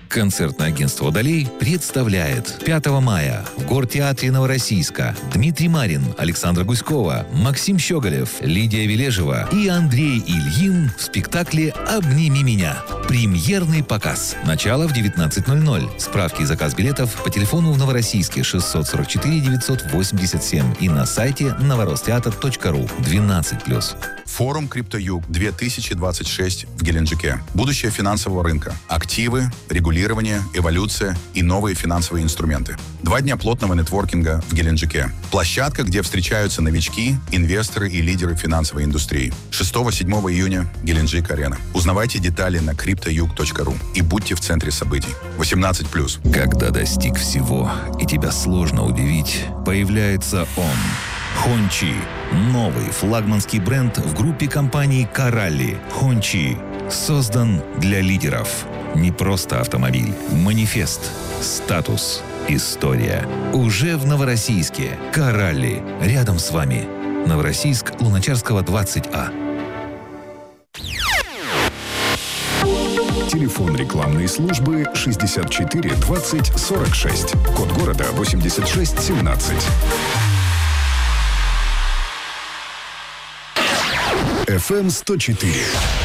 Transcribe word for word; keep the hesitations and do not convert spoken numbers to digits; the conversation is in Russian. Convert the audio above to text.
Концертное агентство «Водолей» представляет пятого мая в Гортеатре Новороссийска Дмитрий Марин, Александра Гуськова, Максим Щеголев, Лидия Вележева и Андрей Ильин в спектакле «Обними меня». Премьерный показ. Начало в девятнадцать ноль ноль. Справки и заказ билетов по телефону в Новороссийске шестьсот сорок четыре девятьсот восемьдесят семь и на сайте новоростеатр точка ру. двенадцать плюс. Форум «Криптоюг» две тысячи двадцать шесть в Геленджике. Будущее финансового рынка. Активы, регулирование, эволюция и новые финансовые инструменты. Два дня плотного нетворкинга в Геленджике. Площадка, где встречаются новички, инвесторы и лидеры финансовой индустрии. шестого-седьмого июня Геленджик-арена. Узнавайте детали на криптоюг точка ру и будьте в центре событий. восемнадцать плюс. Когда достиг всего и тебя сложно удивить, появляется он. Хончи. Новый флагманский бренд в группе компаний «Коралли». Хончи создан для лидеров. Не просто автомобиль. Манифест. Статус. История. Уже в Новороссийске. «Коралли». Рядом с вами. Новороссийск, Луначарского, двадцать А. Телефон рекламной службы шестьдесят четыре двадцать сорок шесть. Код города восемьдесят шесть семнадцать. эф эм сто четыре.